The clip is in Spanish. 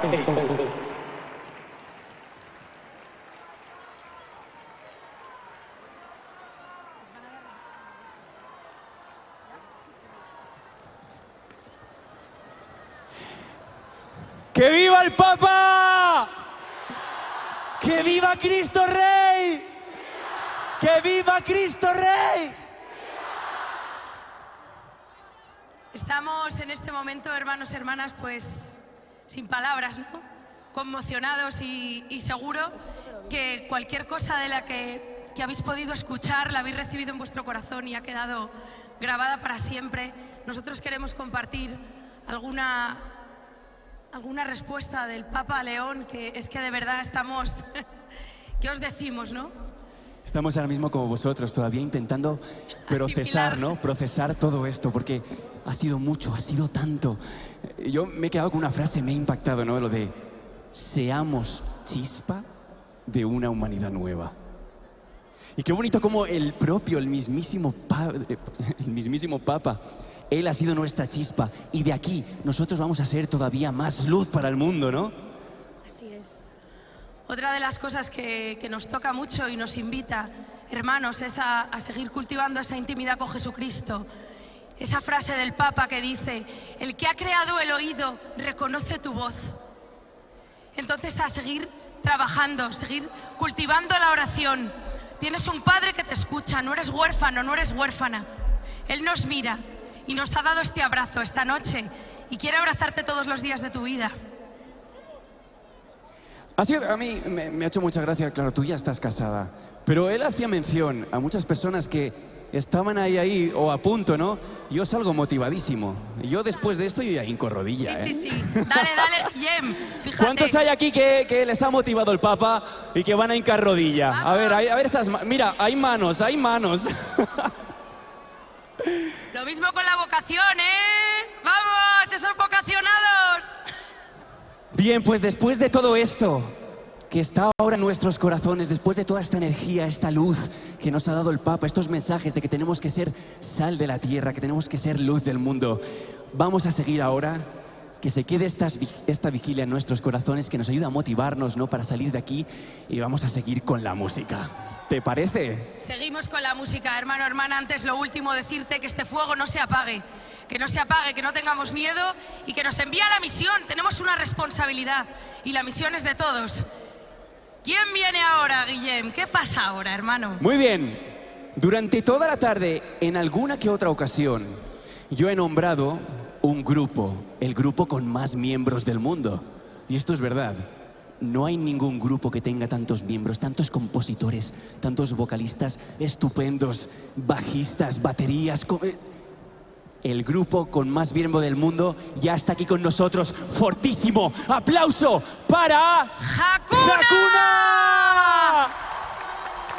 ¡Que viva el Papa! ¡Que viva Cristo Rey! ¡Que viva Cristo Rey! Estamos en este momento, hermanos y hermanas, pues sin palabras, ¿no? Conmocionados y seguro que cualquier cosa de la que habéis podido escuchar la habéis recibido en vuestro corazón y ha quedado grabada para siempre. Nosotros queremos compartir alguna respuesta del Papa León, que es que de verdad estamos... ¿Qué os decimos, no? Estamos ahora mismo como vosotros, todavía intentando procesar, ¿no? Procesar todo esto, porque ha sido mucho, ha sido tanto. Yo me he quedado con una frase, me ha impactado, ¿no? Lo de seamos chispa de una humanidad nueva. Y qué bonito como el mismísimo Papa, él ha sido nuestra chispa y de aquí nosotros vamos a ser todavía más luz para el mundo, ¿no? Así es. Otra de las cosas que nos toca mucho y nos invita, hermanos, es a seguir cultivando esa intimidad con Jesucristo. Esa frase del Papa que dice, el que ha creado el oído reconoce tu voz. Entonces a seguir trabajando, seguir cultivando la oración. Tienes un Padre que te escucha, no eres huérfano, no eres huérfana. Él nos mira y nos ha dado este abrazo esta noche y quiere abrazarte todos los días de tu vida. A mí me ha hecho mucha gracia, claro, tú ya estás casada, pero él hacía mención a muchas personas que estaban ahí o a punto, ¿no? Yo salgo motivadísimo. Yo después de esto yo ya hinco rodilla, Sí, sí, sí. Dale, Guillem, fíjate. ¿Cuántos hay aquí que les ha motivado el Papa y que van a hincar rodilla? Vamos. A ver esas manos. Mira, hay manos, hay manos. Lo mismo con la vocación, ¿eh? ¡Vamos, esos vocacionados! Bien, pues después de todo esto que está ahora en nuestros corazones, después de toda esta energía, esta luz que nos ha dado el Papa, estos mensajes de que tenemos que ser sal de la tierra, que tenemos que ser luz del mundo, vamos a seguir ahora, que se quede esta vigilia en nuestros corazones, que nos ayuda a motivarnos, ¿no?, para salir de aquí, y vamos a seguir con la música. ¿Te parece? Seguimos con la música, hermano, hermana. Antes lo último, decirte que este fuego no se apague, que no se apague, que no tengamos miedo y que nos envía la misión. Tenemos una responsabilidad y la misión es de todos. ¿Quién viene ahora, Guillem? ¿Qué pasa ahora, hermano? Muy bien. Durante toda la tarde, en alguna que otra ocasión, yo he nombrado un grupo, el grupo con más miembros del mundo. Y esto es verdad. No hay ningún grupo que tenga tantos miembros, tantos compositores, tantos vocalistas estupendos, bajistas, baterías. El grupo con más miembros del mundo ya está aquí con nosotros. ¡Fortísimo! ¡Aplauso para ¡Hakuna! ¡Hakuna!